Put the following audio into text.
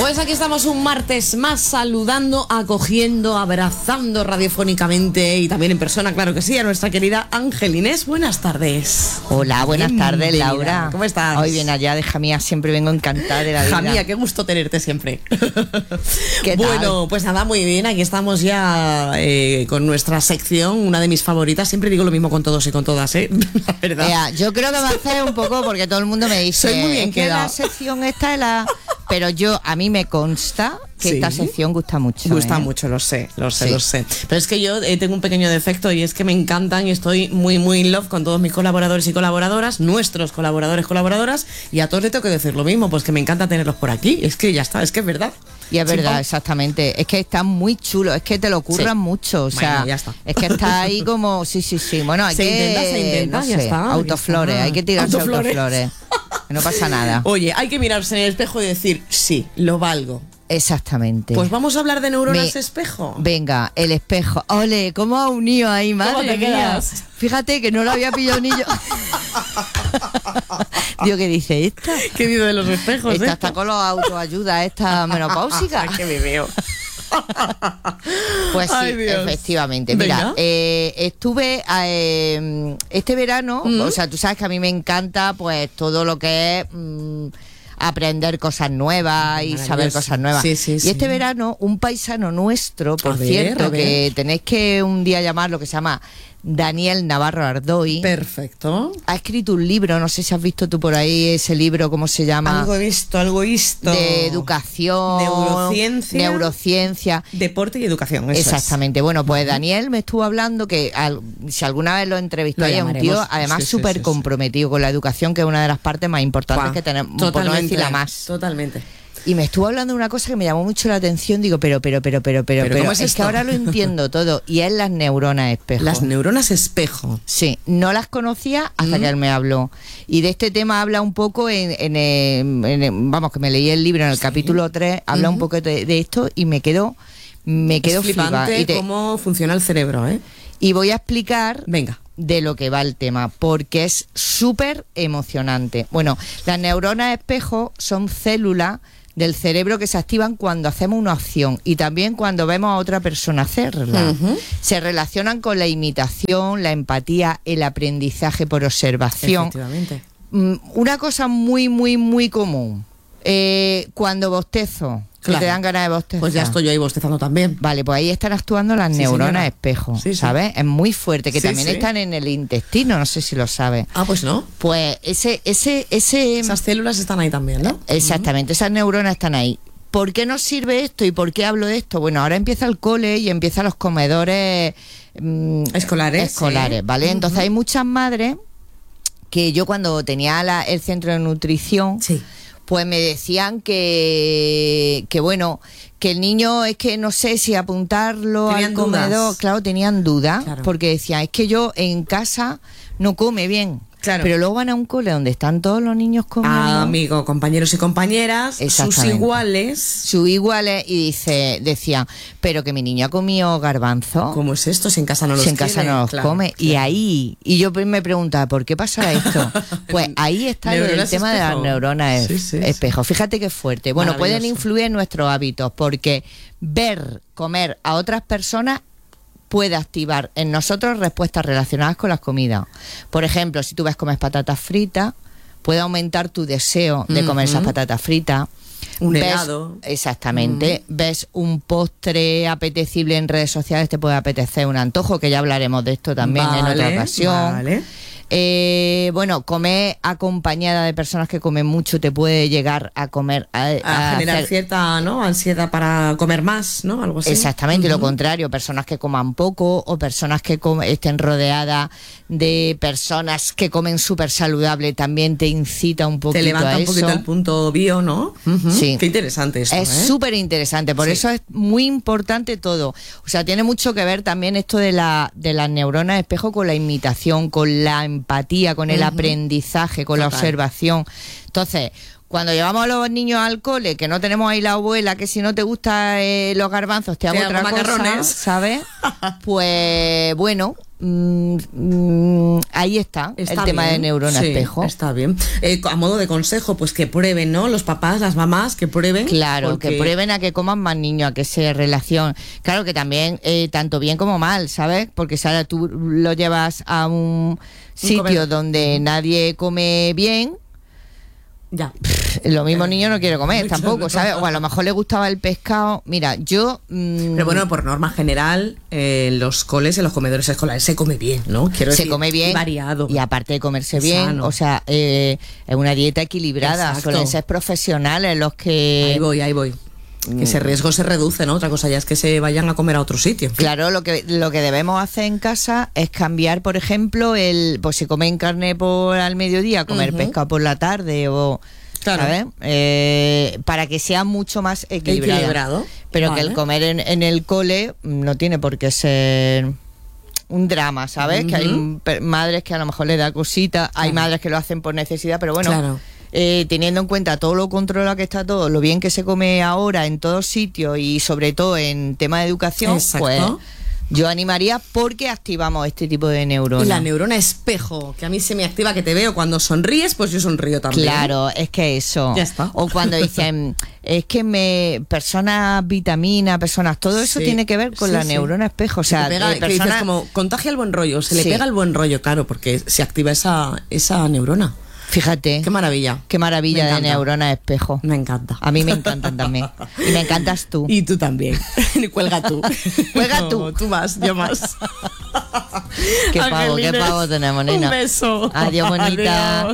Pues aquí estamos un martes más saludando, acogiendo, abrazando radiofónicamente y también en persona, claro que sí, a nuestra querida Ángel Inés. Buenas tardes. Hola, buenas tardes, Laura. ¿Cómo estás? Hoy bien allá de Jamía, siempre vengo encantada de la vida. Jamía, qué gusto tenerte siempre. ¿Qué tal? Bueno, pues nada, muy bien, aquí estamos ya con nuestra sección, una de mis favoritas. Siempre digo lo mismo con todos y con todas, la verdad. Yo creo que va a hacer un poco porque todo el mundo me dice, soy muy bien quedado. La sección esta es la... Pero a mí me consta que ¿Sí? esta sección gusta mucho. Gusta mucho, lo sé. Pero es que yo tengo un pequeño defecto y es que me encantan y estoy muy in love con todos mis colaboradores y colaboradoras, nuestros colaboradoras, y a todos les tengo que decir lo mismo, pues que me encanta tenerlos por aquí. Es que ya está, es que es verdad. Y es verdad, exactamente. Es que están muy chulos, es que te lo curran mucho. O sea, bueno, ya está. Es que está ahí como, sí. Bueno, hay se intenta, no ya sé, está. autoflores, hay que tirarse autoflores. Que no pasa nada. Oye, hay que mirarse en el espejo y decir, sí, lo valgo. Exactamente. Pues vamos a hablar de neuronas espejo. Venga, el espejo. Ole, ¿cómo ha unido ahí, madre ¿Cómo te mía? quedas? Fíjate que no lo había pillado ni yo. Digo, ¿qué dice esta? ¿Qué dice de los espejos? Esta está con los autoayudas, esta menopáusica. Ay, que me veo. Pues sí, Dios. Efectivamente. Mira, estuve este verano, o sea, tú sabes que a mí me encanta pues todo lo que es aprender cosas nuevas y saber cosas nuevas. Sí, y este verano, un paisano nuestro, por cierto, que tenéis que un día llamarlo, que se llama Daniel Navarro Ardoy. Perfecto. Ha escrito un libro, no sé si has visto tú por ahí ese libro, ¿cómo se llama? Algo he visto. De educación, neurociencia, deporte y educación. Eso exactamente. Bueno, pues Daniel me estuvo hablando que si alguna vez lo entrevistó, es un tío además súper comprometido con la educación, que es una de las partes más importantes que tenemos, por no decir la más. Totalmente. Y me estuvo hablando de una cosa que me llamó mucho la atención. Digo, pero ¿cómo es que ahora lo entiendo todo. Y es las neuronas espejo. Las neuronas espejo. Sí, no las conocía hasta que él me habló. Y de este tema habla un poco vamos, que me leí el libro en el capítulo 3, habla un poco de esto y me quedo flipante cómo funciona el cerebro, ¿eh? Y voy a explicar... Venga. De lo que va el tema, porque es súper emocionante. Bueno, las neuronas espejo son células del cerebro que se activan cuando hacemos una acción y también cuando vemos a otra persona hacerla. Se relacionan con la imitación, la empatía, el aprendizaje por observación. Efectivamente. Una cosa muy común. Cuando bostezo, que te dan ganas de bostezar. Pues ya estoy yo ahí bostezando también. Vale, pues ahí están actuando las neuronas espejo, ¿sabes? Es muy fuerte, que también están en el intestino, no sé si lo sabes. Ah, pues no. Pues esas células están ahí también, ¿no? Exactamente, esas neuronas están ahí. ¿Por qué nos sirve esto y por qué hablo de esto? Bueno, ahora empieza el cole y empiezan los comedores escolares, ¿vale? Entonces hay muchas madres que yo cuando tenía el centro de nutrición... pues me decían que bueno, que el niño es que no sé si apuntarlo al comedor, claro, tenían dudas, porque decían, es que yo en casa no come bien. Claro. Pero luego van a un cole donde están todos los niños comiendo. Amigos, compañeros y compañeras, sus iguales. Y decían, pero que mi niño ha comido garbanzo. ¿Cómo es esto? Si en casa no los come. Claro. Y yo me preguntaba, ¿por qué pasará esto? Pues ahí está el tema de las neuronas espejo. Fíjate qué fuerte. Bueno, pueden influir en nuestros hábitos, porque ver comer a otras personas puede activar en nosotros respuestas relacionadas con las comidas. Por ejemplo, si tú comes patatas fritas, puede aumentar tu deseo de comer esas patatas fritas. Un helado. Exactamente. Ves un postre apetecible en redes sociales, te puede apetecer un antojo, que ya hablaremos de esto también en otra ocasión. Vale. Bueno, comer acompañada de personas que comen mucho te puede llegar a comer a generar cierta ansiedad para comer más, ¿no? Algo así. Exactamente, lo contrario, personas que coman poco o personas que estén rodeadas de personas que comen súper saludable también te incita un poquito a eso. Te levanta un poquito el punto bio, ¿no? Sí. Qué interesante esto, es súper interesante, por eso es muy importante todo. O sea, tiene mucho que ver también esto de las neuronas espejo con la imitación, con la empatía, con el aprendizaje, con la observación. Entonces, cuando llevamos a los niños al cole, que no tenemos ahí la abuela, que si no te gustan los garbanzos te hago otra cosa, ¿sabes? Pues bueno, ahí está el tema de neurona espejo. Está bien. A modo de consejo, pues que prueben, ¿no? Los papás, las mamás, que prueben. Claro, porque... que prueben a que coman más niños, a que se relacionen. Claro que también, tanto bien como mal, ¿sabes? Porque si ahora tú lo llevas a un sitio donde nadie come bien, ya. Lo mismo niño no quiere comer tampoco, ¿sabes? O a lo mejor le gustaba el pescado. Mira, yo... Pero bueno, por norma general, en los coles, en los comedores escolares, se come bien, ¿no? Quiero decir, come bien. Variado. Y aparte de comerse bien, sano. O sea, es una dieta equilibrada. Exacto. Suelen ser profesionales los que... Ahí voy. Que ese riesgo se reduce, ¿no? Otra cosa ya es que se vayan a comer a otro sitio. Claro, lo que debemos hacer en casa es cambiar, por ejemplo, pues si comen carne al mediodía, comer pescado por la tarde o... Claro. ¿Sabes? Para que sea mucho más equilibrado. Pero que el comer en el cole no tiene por qué ser un drama, ¿sabes? Que hay madres que a lo mejor le da cosita, hay madres que lo hacen por necesidad, pero bueno... Claro. Teniendo en cuenta todo lo controlado que está todo, lo bien que se come ahora en todos sitios y sobre todo en tema de educación, pues yo animaría porque activamos este tipo de neuronas. Y la neurona espejo, que a mí se me activa, que te veo cuando sonríes, pues yo sonrío también. Claro, es que eso. Ya está. O cuando dicen, es que personas vitaminas, personas, todo eso tiene que ver con la neurona espejo. O sea, que dices como, contagia el buen rollo, se le pega el buen rollo, claro, porque se activa esa neurona. Fíjate. Qué maravilla. Qué maravilla de neurona espejo. Me encanta. A mí me encantan también. Y me encantas tú. Y tú también. Cuelga tú. Cuelga tú. No, tú más, yo más. Qué pavo tenemos, nena. Un beso. Adiós, bonita. Adiós.